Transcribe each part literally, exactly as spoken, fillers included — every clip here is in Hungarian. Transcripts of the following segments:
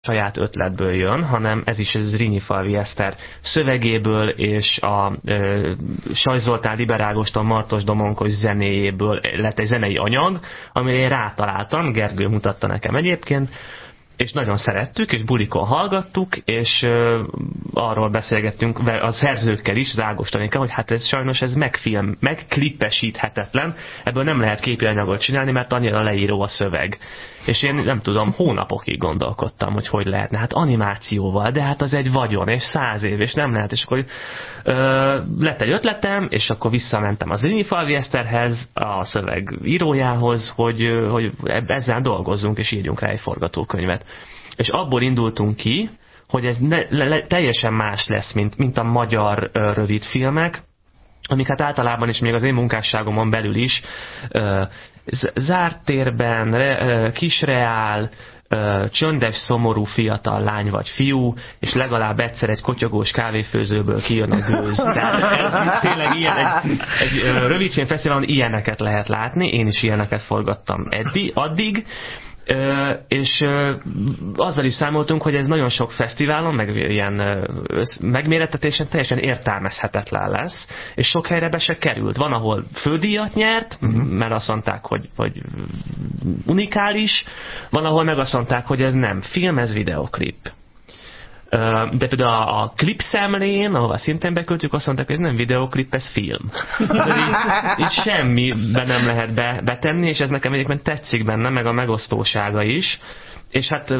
saját ötletből jön, hanem ez is ez Zrínyi-Falvi Eszter szövegéből és a e, Sajsz Zoltán, Liber Ágoston, Martos Domonkos zenéjéből lett egy zenei anyag, amire én rátaláltam, Gergő mutatta nekem egyébként, és nagyon szerettük, és bulikon hallgattuk, és uh, arról beszélgettünk a szerzőkkel is, az Ágostonékkel, hogy hát ez sajnos ez megfilm, megklippesíthetetlen, ebből nem lehet képi anyagot csinálni, mert annyira leíró a szöveg. És én nem tudom, hónapokig gondolkodtam, hogy hogy lehetne. Hát animációval, de hát az egy vagyon, és száz év, és nem lehet. És akkor ö, lett egy ötletem, és akkor visszamentem az Zrínyi-Falvi Eszterhez, a szöveg írójához, hogy, hogy ezzel dolgozzunk, és írjunk rá egy forgatókönyvet. És abból indultunk ki, hogy ez ne, le, le, teljesen más lesz, mint, mint a magyar ö, rövidfilmek, amik hát általában is még az én munkásságomon belül is ö, zárt térben, re, kisreál, ö, csöndes, szomorú fiatal lány vagy fiú, és legalább egyszer egy kotyogós kávéfőzőből kijön a gőz. Tehát ez tényleg ilyen, egy, egy rövidfilmfesztiválon ilyeneket lehet látni, én is ilyeneket forgattam eddig, addig, Uh, és uh, azzal is számoltunk, hogy ez nagyon sok fesztiválon, meg ilyen uh, megmérettetésen teljesen értelmezhetetlen lesz, és sok helyre be se került. Van, ahol fődíjat nyert, uh-huh. mert azt mondták, hogy, hogy unikális, van, ahol meg azt mondták, hogy ez nem film, ez videoklip. De például a, a klipszemlén, ahova szintén beköltjük, azt mondták, hogy ez nem videoklip, ez film. így, így semmiben nem lehet be, betenni, és ez nekem egyébként tetszik benne, meg a megosztósága is. És hát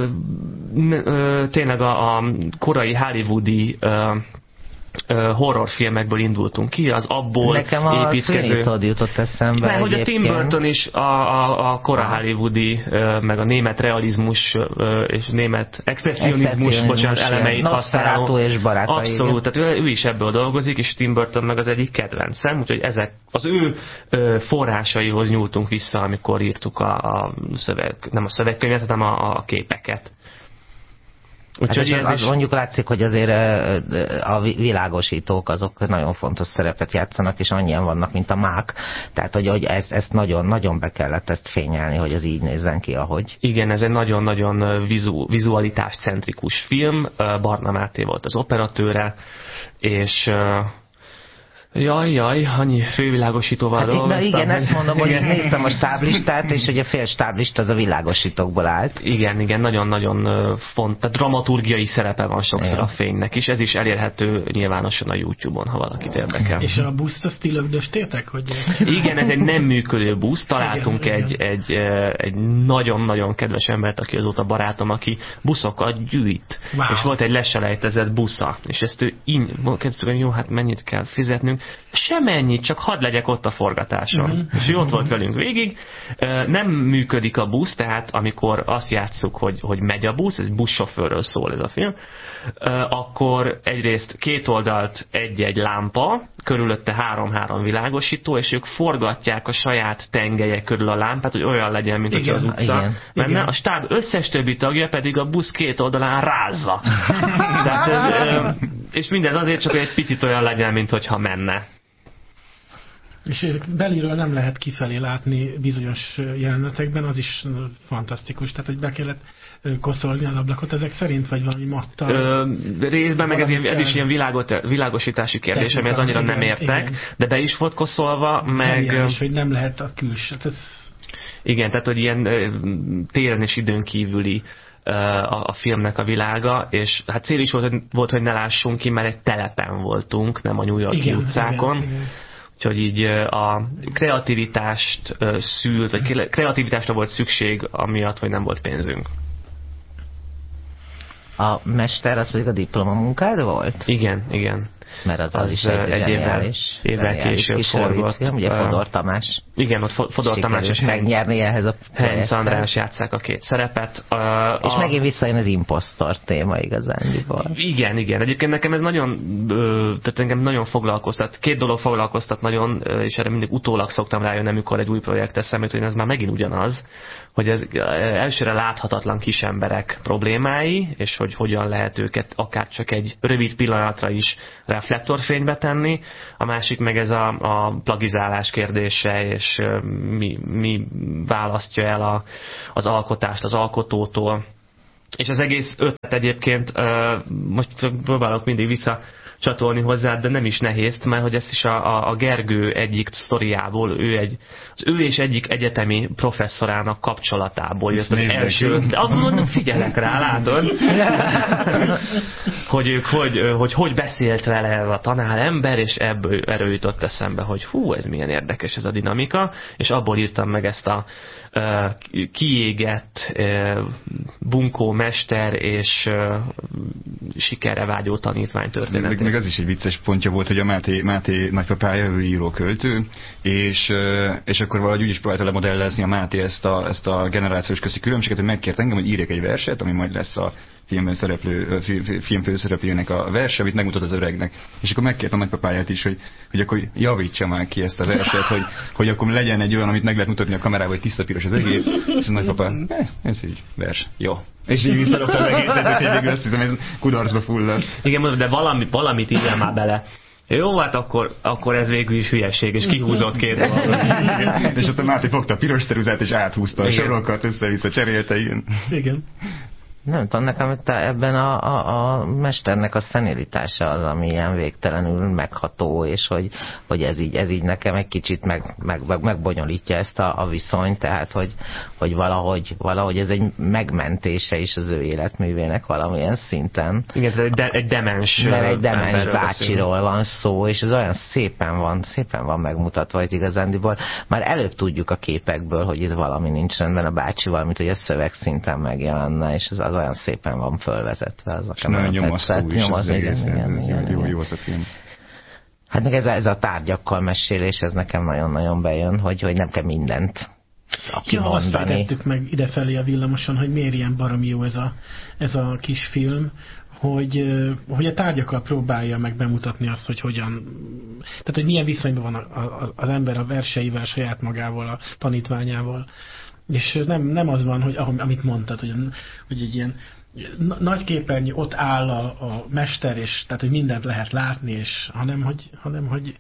tényleg a, a korai hollywoodi horrorfilmekből indultunk ki, az abból nekem a építkező... Nekem jutott eszembe. Mert hogy a Tim Burton is a, a, a kora hollywoodi, meg a német realizmus és német expressionizmus, bocsánat, elemeit használó. És barátai. Abszolút, tehát ő is ebből dolgozik, és Tim Burton meg az egyik kedvencem, úgyhogy ezek az ő forrásaihoz nyúltunk vissza, amikor írtuk a, a szöveg, nem a szövegkönyvet, hanem a, a képeket. Úgyhogy hát az, az mondjuk látszik, hogy azért a világosítók azok nagyon fontos szerepet játszanak, és annyian vannak, mint a mák. Tehát, hogy, hogy ezt, ezt nagyon, nagyon be kellett ezt fényelni, hogy ez így nézzen ki, ahogy. Igen, ez egy nagyon-nagyon vizu, vizualitáscentrikus film. Barna Máté volt az operatőre, és... Jaj, jaj, annyi fővilágosítóval hát dolgoztam. Na igen, ezt mondom, hogy én néztem a stáblistát, és hogy a fél stáblista az a világosítókból állt. Igen, igen, nagyon-nagyon font, tehát dramaturgiai szerepe van sokszor igen. a fénynek is. Ez is elérhető nyilvánosan a YouTube-on, ha valakit érdekel. És a buszt azt ti lögdöstétek? Hogy... Igen, ez egy nem működő busz. Találtunk igen, egy, igen. egy, egy nagyon-nagyon kedves embert, aki azóta barátom, aki buszokat gyűjt. Wow. És volt egy leselejtezett busza. És ezt ő in... kezdtük, hogy jó, hát mennyit kell fizetnünk. Semennyit, csak hadd legyek ott a forgatáson. Uh-huh. És ő ott volt velünk végig. Nem működik a busz, tehát amikor azt játsszuk, hogy, hogy megy a busz, ez buszsofőrről szól ez a film, akkor egyrészt két oldalt egy-egy lámpa, körülötte három-három világosító, és ők forgatják a saját tengelye körül a lámpát, hogy olyan legyen, mint igen, az utca igen, menne. Igen. A stáb összes többi tagja pedig a busz két oldalán rázza. Tehát ez, és mindez azért csak, hogy egy picit olyan legyen, mint hogyha menne. És belülről nem lehet kifelé látni bizonyos jelenetekben, az is fantasztikus. Tehát, hogy be kellett koszolni az ablakot ezek szerint, vagy valami mattal? Ö, részben, meg ez, ilyen, ez is ilyen világot, világosítási kérdés, ami az annyira igen, nem értek, igen. de be is volt koszolva, ez meg... És hogy nem lehet a külsőt. Ez... Igen, tehát, hogy ilyen téren és időn kívüli a, a filmnek a világa, és hát cél is volt, hogy, volt, hogy ne lássunk ki, mert egy telepen voltunk, nem a New York igen, utcákon. Igen, igen. Úgyhogy így a kreativitást szült, vagy kreativitásra volt szükség, amiatt, hogy nem volt pénzünk. A mester az pedig a diplomamunkád volt? Igen, igen. Mert az, az, az is egy, egy évvel, évvel később forgott. Film, ugye Fodor Tamás. Igen, ott Fodor Tamás és megnyerni ehhez a Heinz András játsszák a két szerepet. Uh, és a... megint visszajön az imposztor téma igazándiból. Igen, igen. Egyébként nekem ez nagyon, tehát engem nagyon foglalkoztat. Két dolog foglalkoztat nagyon, és erre mindig utólag szoktam rájönni, amikor egy új projekt eszembe jut, hogy ez már megint ugyanaz, hogy ez elsőre láthatatlan kisemberek problémái, és hogy hogyan lehet őket akár csak egy rövid pillanatra is reflektorfénybe tenni. A másik meg ez a, a plagizálás kérdése, és mi, mi választja el a, az alkotást az alkotótól. És az egész ötlet egyébként, most próbálok mindig visszacsatolni hozzá, de nem is nehéz, mert hogy ezt is a, a Gergő egyik sztoriából, ő egy, az ő és egyik egyetemi professzorának kapcsolatából jött az első. Abban figyelek rá, látod? hogy ők hogy, hogy hogy beszélt vele ez a tanárember, és ebből erről jutott eszembe, hogy hú, ez milyen érdekes ez a dinamika, és abból írtam meg ezt a Uh, kiégett uh, bunkó mester és uh, sikerre vágyó tanítvány történetét. Meg, meg az is egy vicces pontja volt, hogy a Máté, Máté nagypapája, ő író-költő, és, uh, és akkor valahogy úgy is próbálta lemodellezni a Máté ezt a, ezt a generációs közti különbséget, hogy megkért engem, hogy írjak egy verset, ami majd lesz a filmben szereplő, film főszereplőjének a verse, amit megmutat az öregnek. És akkor megkért a nagypapáját is, hogy, hogy akkor javítsa már ki ezt a verset, hogy, hogy akkor legyen egy olyan, amit meg lehet mutatni a kamerával, hogy tiszta piros az egész. És a nagypapá, eh, ez így vers, jó. És így visszadobta az egészet, és így azt hiszem, ez kudarcba fullad. Igen, de valami, valamit írjál már bele. Jó, hát akkor, akkor ez végül is hülyeség, és kihúzott két valamit. És aztán Máté fogta a piros ceruzát, és áthúzta a sorokat, össze-vissza cserélte, igen. Igen. Nem tudom, nekem ebben a, a, a mesternek a szenilitása az, ami ilyen végtelenül megható, és hogy, hogy ez, így, ez így nekem egy kicsit meg, meg, meg, megbonyolítja ezt a, a viszonyt, tehát hogy, hogy valahogy, valahogy ez egy megmentése is az ő életművének valamilyen szinten. Igen, egy, de, egy demens Mert egy demens bácsiról van szó, és ez olyan szépen van, szépen van megmutatva, hogy igazándiból már előbb tudjuk a képekből, hogy itt valami nincs rendben a bácsival, mint hogy a szövegszinten megjelenne, és ez az olyan szépen van fölvezetve. Az és nagyon nyomasztó is Nyomaz, az egész. Igen, igen, igen, jó, igen. jó az a film. Hát meg ez a, ez a tárgyakkal mesélés, ez nekem nagyon-nagyon bejön, hogy, hogy nem kell mindent ja, azt vetettük meg idefelé a villamoson, hogy miért ilyen baromi jó ez a, ez a kis film, hogy, hogy a tárgyakkal próbálja meg bemutatni azt, hogy hogyan, tehát hogy milyen viszonyban van a, a, az ember a verseivel, saját magával, a tanítványával. És nem, nem az van, hogy amit mondtad, hogy, hogy egy ilyen nagy képernyő, ott áll a, a mester, és tehát, hogy mindent lehet látni, és hanem, hogy, hanem, hogy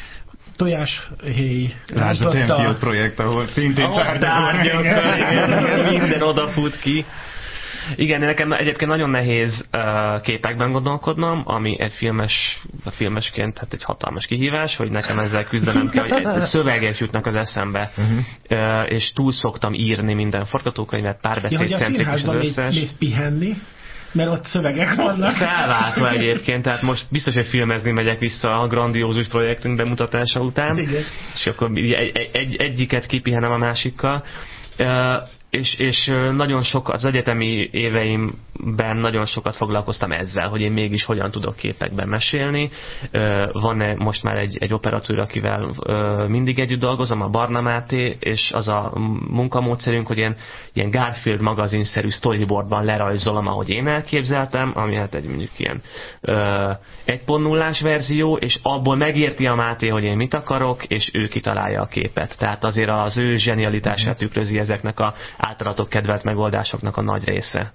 tojáshéj Lásd a Tenfield projekt, ahol szintén tárgyakkal, minden odafut ki. Igen, nekem egyébként nagyon nehéz uh, képekben gondolkodnom, ami egy filmes, a filmesként hát egy hatalmas kihívás, hogy nekem ezzel küzdenem kell, hogy egy szövegek jutnak az eszembe, uh-huh. uh, és túl szoktam írni minden forgatókönyvet, párbeszédcentrikus ja, az összes. Mész pihenni, mert ott szövegek vannak. Felváltva egyébként, tehát most biztos, hogy filmezni megyek vissza a grandiózus projektünk bemutatása után, igen. És akkor egy, egy, egyiket kipihenem a másikkal. Uh, És, és nagyon sok, az egyetemi éveimben nagyon sokat foglalkoztam ezzel, hogy én mégis hogyan tudok képekben mesélni. Van most már egy, egy operatőr, akivel mindig együtt dolgozom, a Barna Máté, és az a munkamódszerünk, hogy én ilyen Garfield magazinszerű storyboardban lerajzolom, ahogy én elképzeltem, ami hát egy mondjuk ilyen egy pont nullás verzió, és abból megérti a Máté, hogy én mit akarok, és ő kitalálja a képet. Tehát azért az ő zsenialitását tükrözi ezeknek a általatok kedvelt megoldásoknak a nagy része.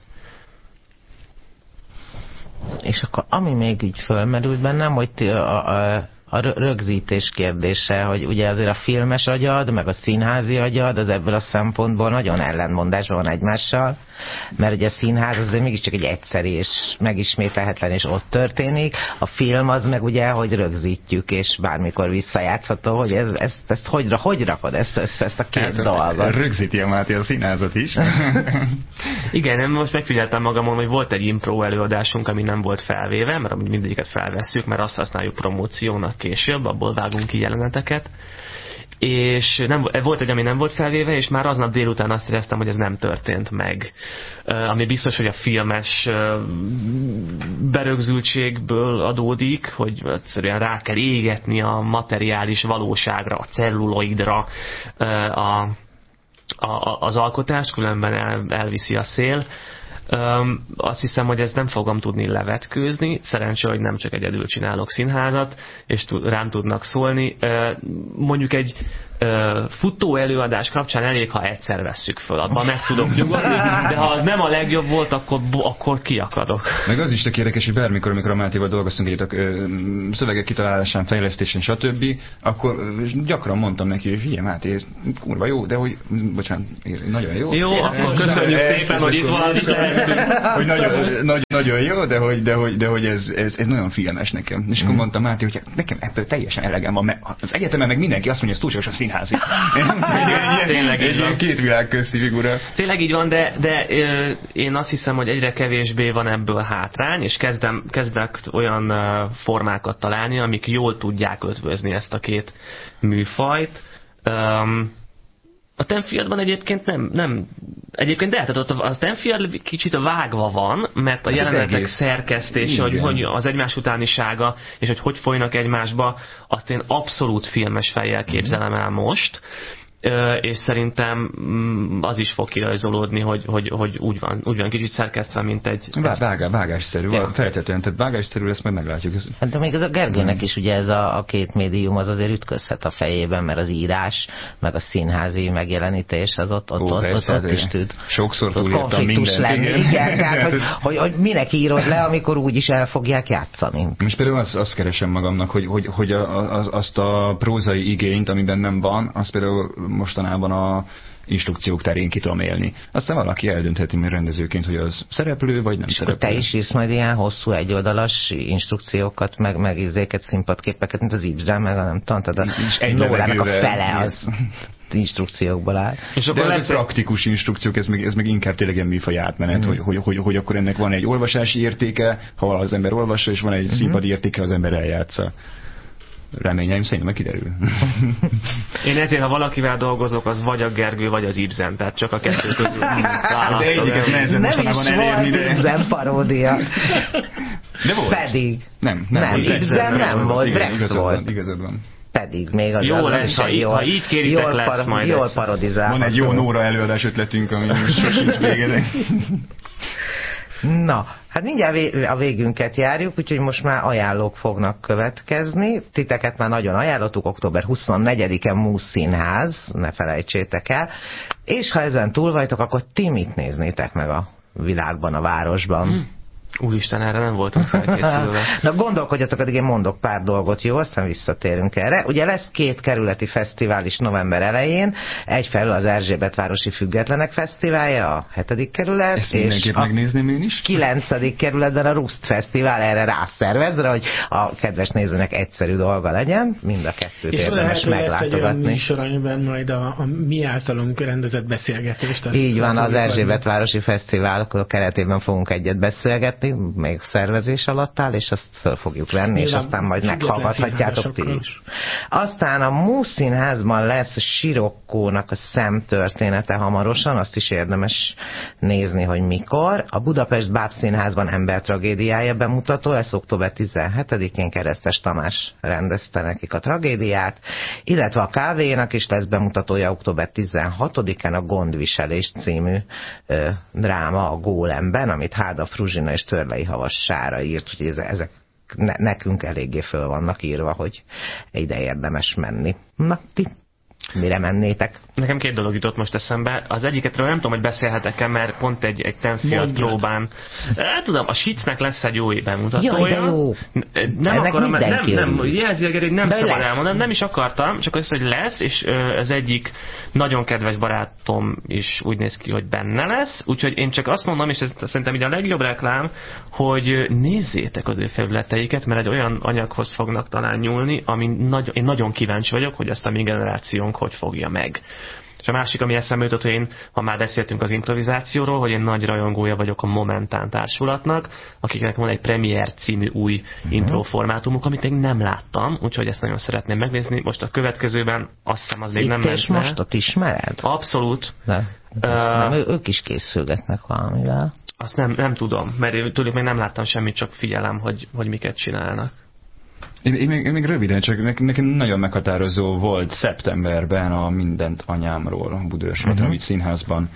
És akkor ami még így fölmerült bennem, hogy a, a, a rögzítés kérdése, hogy ugye azért a filmes agyad, meg a színházi agyad, az ebből a szempontból nagyon ellentmondásban van egymással, mert ugye a színház az azért mégiscsak egy egyszeri és megismételhetlen, és ott történik. A film az meg ugye, hogy rögzítjük, és bármikor visszajátszható, hogy ez, ezt, ezt hogy, hogy rakod ezt, ezt, ezt a két hát, dolgot? Rögzíti a Máté a színházat is. Igen, én most megfigyeltem magamon, hogy volt egy impro előadásunk, ami nem volt felvéve, mert mindegyiket felvesszük, mert azt használjuk promóciónak később, abból vágunk ki jeleneteket. És nem, volt egy, ami nem volt felvéve, és már aznap délután azt éreztem, hogy ez nem történt meg. Uh, ami biztos, hogy a filmes uh, berögzültségből adódik, hogy egyszerűen rá kell égetni a materiális valóságra, a celluloidra uh, a, a, az alkotást, különben el, elviszi a szél. Um, azt hiszem, hogy ezt nem fogom tudni levetkőzni. Szerencsé, hogy nem csak egyedül csinálok színházat, és rám tudnak szólni. Uh, mondjuk egy uh, futó előadás kapcsán elég, ha egyszer vesszük föl. Abban meg tudok nyugodni, de ha az nem a legjobb volt, akkor, akkor kiakadok. Meg az is tök érdekes, hogy bármikor, amikor a Mátéval dolgoztunk együtt a szövegek kitalálásán, fejlesztésén, stb., akkor gyakran mondtam neki, hogy figyelj Máté, kurva jó, de hogy, bocsánat, nagyon jó. Jó, akkor köszönjük szépen, hogy itt van. hogy nagyon, nagyon, nagyon jó, de hogy, de hogy, de hogy ez, ez, ez nagyon filmes nekem. És akkor mondtam Máté, hogy nekem ebből teljesen elegem van, mert az egyetemen meg mindenki azt mondja, hogy ez túlságosan színházi. Tényleg egy ilyen két világ közti figura. Tényleg így van, de, de én azt hiszem, hogy egyre kevésbé van ebből hátrány, és kezdem, kezdek olyan formákat találni, amik jól tudják ötvözni ezt a két műfajt. Um, a Tenfieldban egyébként nem, nem egyébként de, tehát ott a Tenfield kicsit vágva van, mert a jelenetek szerkesztése, hogy, hogy az egymás utánisága, és hogy hogy folynak egymásba, azt én abszolút filmes fejjel képzelem el most. És szerintem az is fog kirajzolódni, hogy, hogy, hogy úgy, van, úgy van kicsit szerkesztve, mint egy... Vágá, vágásszerű, ja. Feltétlenül, tehát vágásszerű lesz, majd meglátjuk. Hát de még ez a Gergőnek is ugye ez a, a két médium az azért ütközhet a fejében, mert az írás, meg a színházi megjelenítés az ott, ott, Ó, ott, persze, ott, ott is tud. Sokszor túléltem mindent. Lenni. Igen, igen tehát, hogy, hogy, hogy minek írod le, amikor úgyis el fogják játszani. És például azt, azt keresem magamnak, hogy, hogy, hogy az, azt a prózai igényt, ami bennem van, azt például mostanában a instrukciók terén ki tudom élni. Aztán valaki eldöntheti még rendezőként, hogy az szereplő, vagy nem és szereplő. Te is írsz majd ilyen hosszú egyoldalas instrukciókat, meg, meg izéket, színpadképeket, mint az Ibsen, meg a nem tudom, tehát a Nórának a fele az instrukciókból áll. És akkor de ez praktikus instrukciók, ez meg, ez meg inkább tényleg ilyen műfaj átmenet, mm. hogy, hogy, hogy, hogy akkor ennek van egy olvasási értéke, ha az ember olvassa, és van egy mm-hmm. színpadi értéke, az ember eljátsza. Reményeim szerint meg kiderül. Én ezért, ha valakivel dolgozok, az vagy a Gergő, vagy az Ibsen, tehát csak a kettő közül választod. egyiket nehezen mostanában elérni, de... Ibsen paródia. De volt. Pedig. Nem, nem, nem Ibsen nem volt, Brecht volt. Igazad van. Pedig még az jó az lesz, ha, jól, ha így kéritek, jól lesz majd jól parodizál. Van egy jó Nóra előadás ötletünk, ami sosincs vége. Na, hát mindjárt a végünket járjuk, úgyhogy most már ajánlók fognak következni. Titeket már nagyon ajánlottuk, október huszonnegyedike Músz Színház, ne felejtsétek el. És ha ezen túl vagytok, akkor ti mit néznétek meg a világban, a városban? Hmm. Úristen, erre nem voltam felkészülve. Na gondolkodjatok, addig én mondok pár dolgot, jó, aztán visszatérünk erre. Ugye lesz két kerületi fesztivál is november elején, egyfelől az Erzsébetvárosi Függetlenek Fesztiválja, a hetedik kerület, ezt és a megnézném én is. kilencedik kerületben a Ruszt Fesztivál erre rászervezre, hogy a kedves nézőnek egyszerű dolga legyen, mind a kettőt és érdemes meglátogatni. És lehet, hogy lesz egy olyan műsor, amiben majd a, a mi általunk rendezett beszélgetést. Így van, az Erzsébetvárosi Fesztivál keretében fogunk egyet beszélgetni, még szervezés alatt áll, és azt föl fogjuk venni, és aztán majd meghallgathatjátok ti is. Aztán a Músz Színházban lesz Sirokkónak a szemtörténete hamarosan, azt is érdemes nézni, hogy mikor. A Budapest Bábszínházban Embertragédiája bemutató, ez október tizenhetedikén Keresztes Tamás rendezte nekik a tragédiát, illetve a Kávénak is lesz bemutatója október tizenhatodikán a Gondviselés című ö, dráma a Gólemben, amit Háda Fruzsina és Törlei Havas Sára írt, úgyhogy ezek ne, nekünk eléggé föl vannak írva, hogy ide érdemes menni. Na, ti mire mennétek? Nekem két dolog jutott most eszembe. Az egyiketről nem tudom, hogy beszélhetek-e, mert pont egy, egy Tenfield próbán. Nem tudom, a Sicnek lesz egy jó bemutatója. Jaj, de jó. Nem ennek akarom, nem, nem, jelzi a Gerő, hogy nem de szabad elmondani, nem is akartam, csak azt, hogy lesz, és az egyik nagyon kedves barátom is úgy néz ki, hogy benne lesz, úgyhogy én csak azt mondom, és ez szerintem így a legjobb reklám, hogy nézzétek az ő felületeiket, mert egy olyan anyaghoz fognak talán nyúlni, ami nagy, én nagyon kíváncsi vagyok, hogy ezt a mi generációnk hogy fogja meg. És a másik, ami eszembe jutott, hogy én, ha már beszéltünk az improvizációról, hogy én nagy rajongója vagyok a Momentán társulatnak, akiknek van egy Premier című új uh-huh. improformátumuk, amit még nem láttam, úgyhogy ezt nagyon szeretném megnézni. Most a következőben azt hiszem az még itt nem ment. És most ott ismered? Abszolút. De, uh, nem, ők is készülgetnek valamivel. Azt nem, nem tudom, mert tőlük még nem láttam semmit, csak figyelem, hogy, hogy miket csinálnak. Én, én, még, én még röviden, csak nekem nagyon meghatározó volt szeptemberben a Mindent anyámról a Budaörsi uh-huh. Színházban.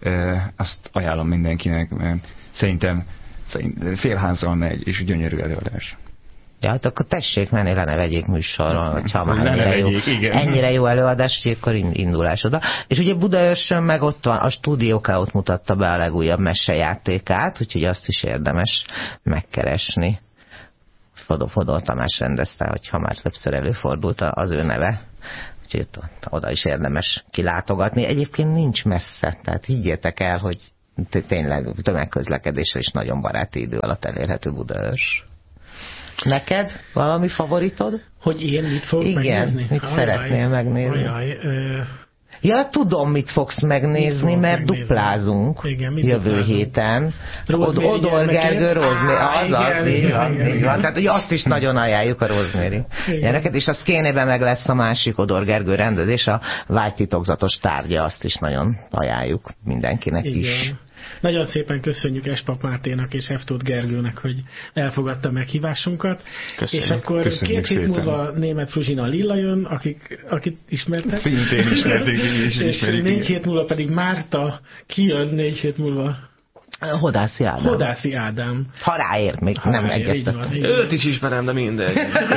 E, azt ajánlom mindenkinek, mert szerintem, szerintem félházzal megy, és gyönyörű előadás. Ja, hát akkor tessék menni, le ne vegyék műsorról, hogyha már ennyire jó, ennyire jó előadás, hogy akkor indulás oda. És ugye Budaörsön meg ott van, a Studio Chaos mutatta be a legújabb mesejátékát, úgyhogy azt is érdemes megkeresni. Fodor, Fodor Tamás rendezte, hogyha már többször előfordult az ő neve. Úgyhogy oda is érdemes kilátogatni. Egyébként nincs messze, tehát higgyétek el, hogy tényleg tömegközlekedésre is nagyon baráti idő alatt elérhető Budaörs. Neked valami favoritod? Hogy én mit fogok Igen, megnézni? mit ajaj, szeretnél megnézni? Ajaj, ö... Ja, tudom, mit fogsz megnézni, mit mert megnézni? duplázunk igen, jövő duplázunk? héten. Od- Odor Gergő, Rosemary, az az, így van, így van. Tehát, hogy azt is nagyon ajánljuk a Rosemary gyereket, és a Szkénében meg lesz a másik Odor Gergő rendezés, a Vágytitokzatos tárgya, azt is nagyon ajánljuk mindenkinek igen. is. Nagyon szépen köszönjük Espap Máténak és F. Tóth Gergőnek, hogy elfogadta meghívásunkat. Köszönjük. És akkor Köszönjük két hét szépen. múlva Németh Fruzsina Lilla jön, akik, akit ismertek. Szintén ismerték, így is és ismerik. négy hét múlva pedig Márta kijön négy hét múlva. Hodászi Ádám. Hodászi Ádám. Ha ráért, még ha nem egyeztettem. Őt is ismerem, de mindegy.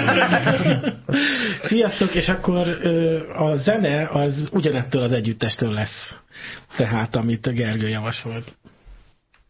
Sziasztok, és akkor a zene az ugyanettől az együttestől lesz. Tehát, amit a Gergő javasolt.